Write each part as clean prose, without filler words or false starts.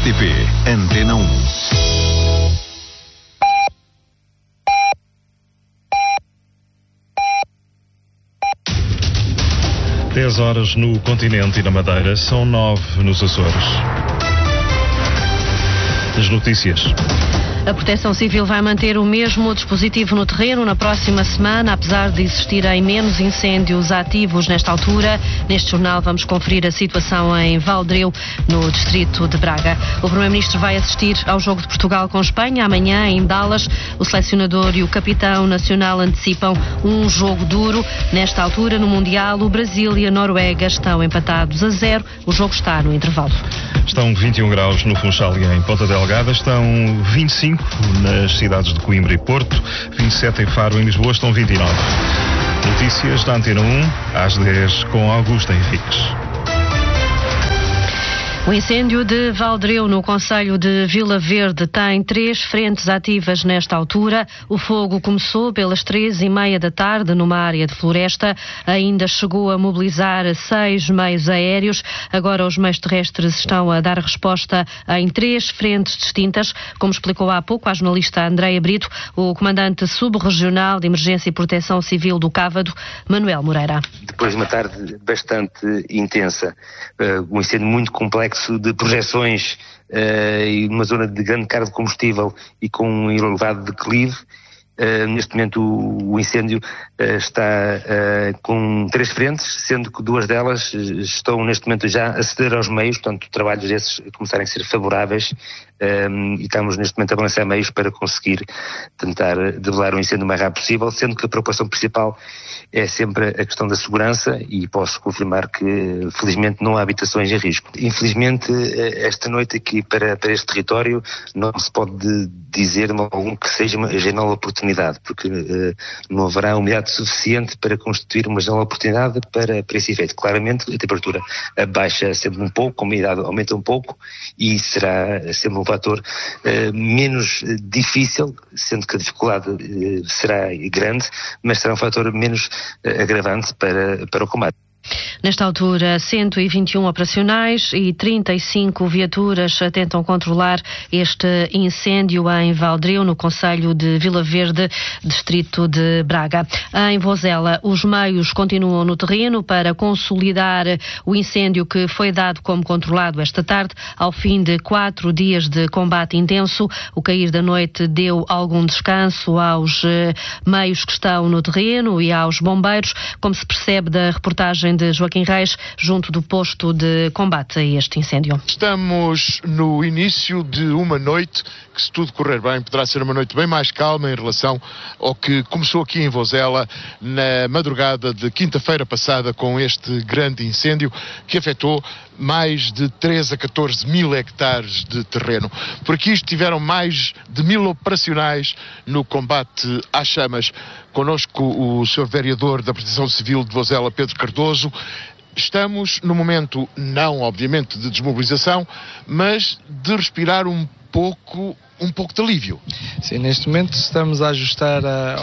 RTP Antena 1. Dez horas no continente e na Madeira, são 9 nos Açores. As notícias. A Proteção Civil vai manter o mesmo dispositivo no terreno na próxima semana, apesar de existirem menos incêndios ativos nesta altura. Neste jornal vamos conferir a situação em Valdreu, no distrito de Braga. O Primeiro-Ministro vai assistir ao jogo de Portugal com Espanha amanhã em Dallas. O selecionador e o capitão nacional antecipam um jogo duro. Nesta altura, no Mundial, o Brasil e a Noruega estão empatados a 0. O jogo está no intervalo. Estão 21 graus no Funchal e em Ponta Delgada, estão 25 nas cidades de Coimbra e Porto, 27 em Faro e em Lisboa, estão 29. Notícias da Antena 1, às 10, com Augusto Henriques. O incêndio de Valdreu, no concelho de Vila Verde, tem 3 frentes ativas nesta altura. O fogo começou pelas 3h30 da tarde numa área de floresta. Ainda chegou a mobilizar 6 meios aéreos. Agora os meios terrestres estão a dar resposta em 3 frentes distintas. Como explicou há pouco a jornalista Andreia Brito, o comandante subregional de Emergência e Proteção Civil do Cávado, Manuel Moreira. Depois de uma tarde bastante intensa, um incêndio muito complexo de projeções e uma zona de grande carga de combustível e com um elevado declive. Neste momento o incêndio está com 3 frentes, sendo que 2 delas estão neste momento já a ceder aos meios, portanto trabalhos esses começarem a ser favoráveis, e estamos neste momento a balançar meios para conseguir tentar debelar o incêndio o mais rápido possível, sendo que a preocupação principal é sempre a questão da segurança, e posso confirmar que felizmente não há habitações em risco. Infelizmente esta noite aqui para este território não se pode dizer algum que seja uma janela de oportunidade, porque não haverá umidade suficiente para constituir uma janela de oportunidade para esse efeito. Claramente a temperatura baixa sempre um pouco, a umidade aumenta um pouco, e será sempre um fator menos difícil, sendo que a dificuldade será grande, mas será um fator menos agravante para o combate. Nesta altura, 121 operacionais e 35 viaturas tentam controlar este incêndio em Valdreu, no concelho de Vila Verde, distrito de Braga. Em Vozela, os meios continuam no terreno para consolidar o incêndio que foi dado como controlado esta tarde, ao fim de 4 dias de combate intenso. O cair da noite deu algum descanso aos meios que estão no terreno e aos bombeiros, como se percebe da reportagem de Joaquim Reis, junto do posto de combate a este incêndio. Estamos no início de uma noite que, se tudo correr bem, poderá ser uma noite bem mais calma em relação ao que começou aqui em Vozela na madrugada de quinta-feira passada, com este grande incêndio que afetou mais de 13 a 14 mil hectares de terreno. Por aqui estiveram mais de 1000 operacionais no combate às chamas. Connosco o Sr. Vereador da Proteção Civil de Vozela, Pedro Cardoso. Estamos no momento, não obviamente de desmobilização, mas de respirar um pouco de alívio. Sim, neste momento estamos a ajustar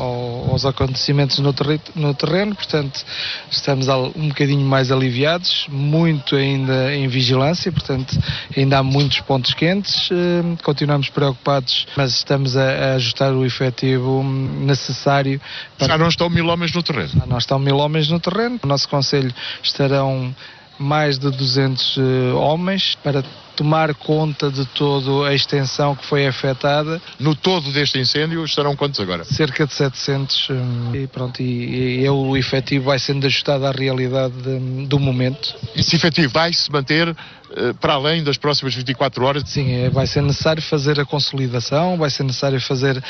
aos acontecimentos no terreno, portanto estamos um bocadinho mais aliviados, muito ainda em vigilância, portanto ainda há muitos pontos quentes, continuamos preocupados, mas estamos a ajustar o efetivo necessário. Já não estão 1000 homens no terreno? Já não estão 1000 homens no terreno, no nosso concelho estarão mais de 200 homens para tomar conta de toda a extensão que foi afetada. No todo deste incêndio estarão quantos agora? Cerca de 700 e pronto, e o efetivo vai sendo ajustado à realidade do momento. Esse efetivo vai-se manter para além das próximas 24 horas? Sim, vai ser necessário fazer a consolidação, vai ser necessário fazer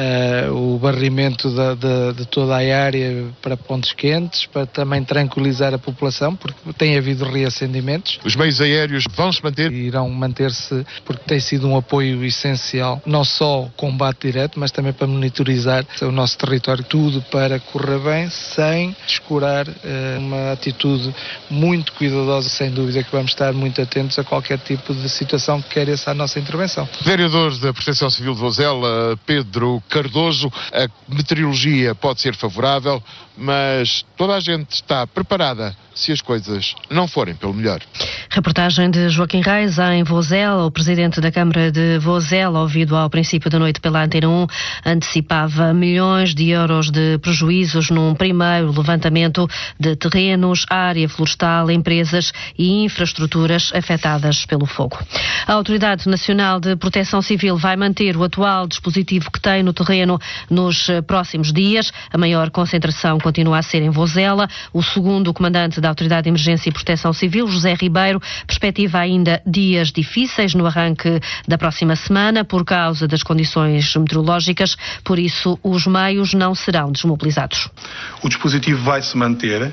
o barrimento de toda a área para pontos quentes, para também tranquilizar a população, porque tem havido reacendimentos. Os meios aéreos vão-se manter? Irão manter-se, porque tem sido um apoio essencial, não só o combate direto, mas também para monitorizar o nosso território, tudo para correr bem, sem descurar uma atitude muito cuidadosa. Sem dúvida que vamos estar muito atentos a qualquer tipo de situação que queira a nossa intervenção. Vereador da Proteção Civil de Vozela, Pedro Cardoso, a meteorologia pode ser favorável, mas toda a gente está preparada se as coisas não forem pelo melhor. Reportagem de Joaquim Reis em Vozela. O presidente da Câmara de Vozela, ouvido ao princípio da noite pela Antena 1, antecipava milhões de euros de prejuízos num primeiro levantamento de terrenos, área florestal, empresas e infraestruturas afetadas pelo fogo. A Autoridade Nacional de Proteção Civil vai manter o atual dispositivo que tem no terreno nos próximos dias. A maior concentração continua a ser em Vozela. O segundo comandante da Autoridade de Emergência e Proteção Civil, José Ribeiro, perspectiva ainda dias difíceis no arranque da próxima semana por causa das condições meteorológicas, por isso os meios não serão desmobilizados. O dispositivo vai se manter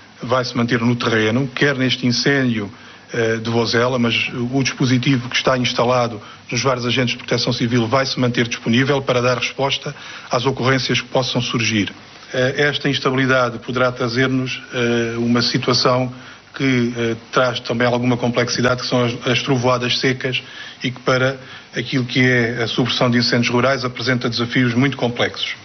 no terreno, quer neste incêndio de Vozela, mas o dispositivo que está instalado nos vários agentes de proteção civil vai se manter disponível para dar resposta às ocorrências que possam surgir. Esta instabilidade poderá trazer-nos uma situação que traz também alguma complexidade, que são as trovoadas secas e que para aquilo que é a supressão de incêndios rurais apresenta desafios muito complexos.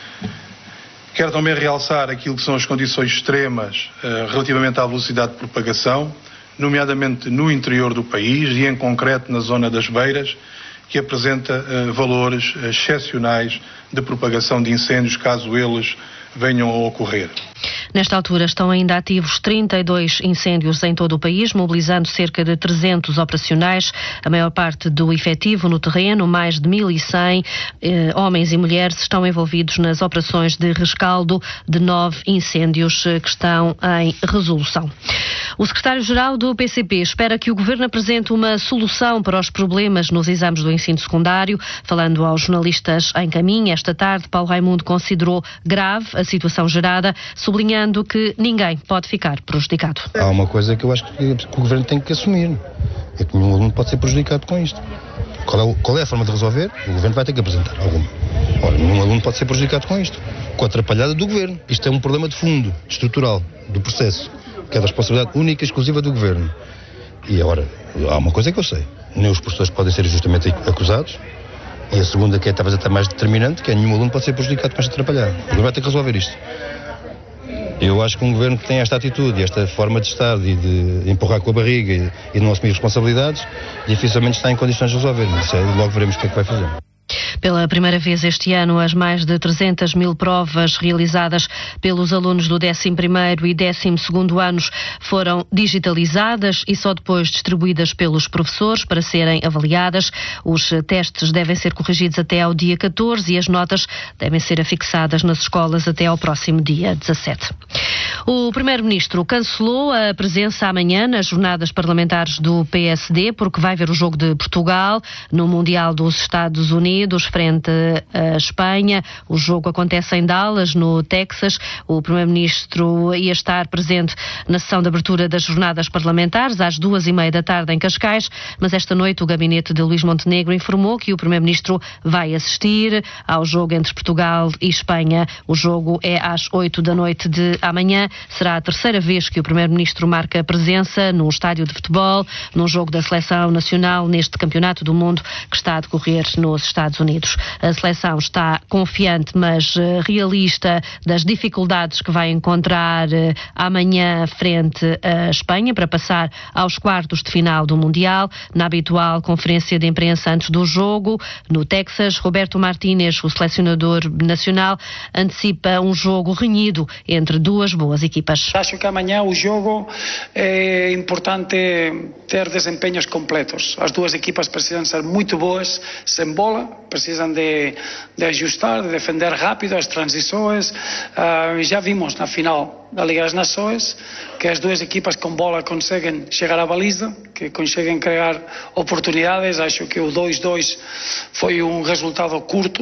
Quero também realçar aquilo que são as condições extremas relativamente à velocidade de propagação, nomeadamente no interior do país e em concreto na zona das Beiras, que apresenta valores excepcionais de propagação de incêndios caso eles venham a ocorrer. Nesta altura estão ainda ativos 32 incêndios em todo o país, mobilizando cerca de 300 operacionais, a maior parte do efetivo no terreno, mais de 1.100 homens e mulheres estão envolvidos nas operações de rescaldo de 9 incêndios que estão em resolução. O secretário-geral do PCP espera que o Governo apresente uma solução para os problemas nos exames do ensino secundário. Falando aos jornalistas em caminho esta tarde, Paulo Raimundo considerou grave a situação gerada, sublinhando que ninguém pode ficar prejudicado. Há uma coisa que eu acho que o Governo tem que assumir, é que nenhum aluno pode ser prejudicado com isto. Qual é a forma de resolver? O Governo vai ter que apresentar alguma. Ora, nenhum aluno pode ser prejudicado com isto, com a atrapalhada do Governo. Isto é um problema de fundo, estrutural, do processo, que é da responsabilidade única e exclusiva do Governo. E agora, há uma coisa que eu sei, nem os professores podem ser justamente acusados, e a segunda, que é talvez até mais determinante, que é nenhum aluno pode ser prejudicado com esta atrapalhada. O Governo vai ter que resolver isto. Eu acho que um Governo que tem esta atitude, esta forma de estar e de empurrar com a barriga e de não assumir responsabilidades, dificilmente está em condições de resolver. Mas logo veremos o que é que vai fazer. Pela primeira vez este ano, as mais de 300 mil provas realizadas pelos alunos do 11º e 12º anos foram digitalizadas e só depois distribuídas pelos professores para serem avaliadas. Os testes devem ser corrigidos até ao dia 14 e as notas devem ser afixadas nas escolas até ao próximo dia 17. O Primeiro-Ministro cancelou a presença amanhã nas jornadas parlamentares do PSD porque vai ver o jogo de Portugal no Mundial dos Estados Unidos frente à Espanha. O jogo acontece em Dallas, no Texas. O Primeiro-Ministro ia estar presente na sessão de abertura das jornadas parlamentares às 2h30 da tarde em Cascais, mas esta noite o gabinete de Luís Montenegro informou que o Primeiro-Ministro vai assistir ao jogo entre Portugal e Espanha. O jogo é às 8 da noite de amanhã. Será a terceira vez que o Primeiro-Ministro marca presença num estádio de futebol, num jogo da Seleção Nacional neste Campeonato do Mundo que está a decorrer nos Estados Unidos. A seleção está confiante, mas realista das dificuldades que vai encontrar amanhã frente à Espanha para passar aos quartos de final do Mundial. Na habitual conferência de imprensa antes do jogo, no Texas, Roberto Martínez, o selecionador nacional, antecipa um jogo renhido entre duas boas equipas. Acho que amanhã o jogo é importante ter desempenhos completos. As duas equipas precisam ser muito boas sem bola, precisam de ajustar, de defender rápido as transições. Já vimos na final da Liga das Nações que as duas equipas com bola conseguem chegar à baliza, que conseguem criar oportunidades. Acho que o 2-2 foi um resultado curto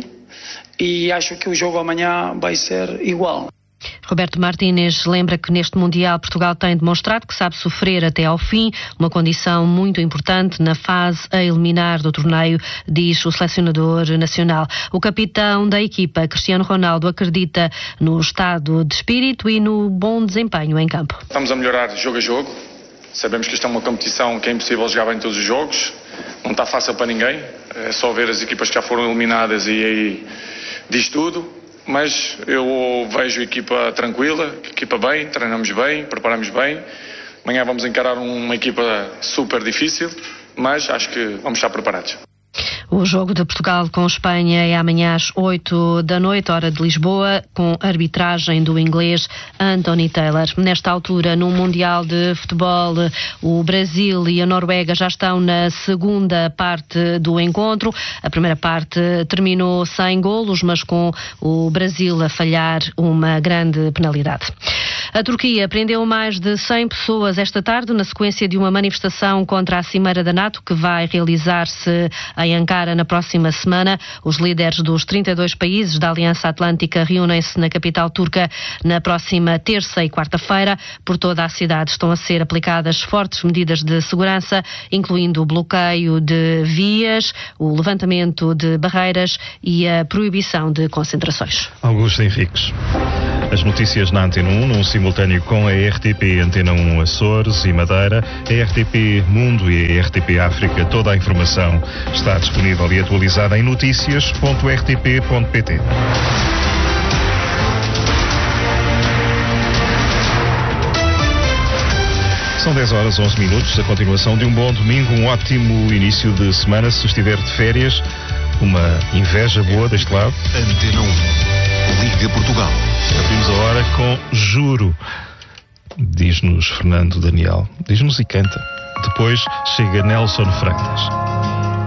e acho que o jogo amanhã vai ser igual. Roberto Martínez lembra que neste Mundial Portugal tem demonstrado que sabe sofrer até ao fim, uma condição muito importante na fase a eliminar do torneio, diz o selecionador nacional. O capitão da equipa, Cristiano Ronaldo, acredita no estado de espírito e no bom desempenho em campo. Estamos a melhorar jogo a jogo. Sabemos que isto é uma competição que é impossível jogar bem todos os jogos. Não está fácil para ninguém. É só ver as equipas que já foram eliminadas e aí diz tudo. mas eu vejo a equipa tranquila, a equipa bem, treinamos bem, preparamos bem. Amanhã vamos encarar uma equipa super difícil, mas acho que vamos estar preparados. O jogo de Portugal com Espanha é amanhã às 8 da noite, hora de Lisboa, com arbitragem do inglês Anthony Taylor. Nesta altura, no Mundial de Futebol, o Brasil e a Noruega já estão na segunda parte do encontro. A primeira parte terminou sem golos, mas com o Brasil a falhar uma grande penalidade. A Turquia prendeu mais de 100 pessoas esta tarde na sequência de uma manifestação contra a Cimeira da NATO que vai realizar-se em Ankara na próxima semana. Os líderes dos 32 países da Aliança Atlântica reúnem-se na capital turca na próxima terça e quarta-feira. Por toda a cidade estão a ser aplicadas fortes medidas de segurança, incluindo o bloqueio de vias, o levantamento de barreiras e a proibição de concentrações. Augusto Henriques. As notícias na Antena 1, num simultâneo com a RTP Antena 1 Açores e Madeira, a RTP Mundo e a RTP África. Toda a informação está disponível e atualizada em noticias.rtp.pt. São 10 horas 11 minutos, a continuação de um bom domingo, um ótimo início de semana, se estiver de férias, uma inveja boa deste lado. Antena 1, Liga Portugal. Abrimos a hora com Juro, diz-nos Fernando Daniel, diz-nos e canta. Depois chega Nelson Freitas.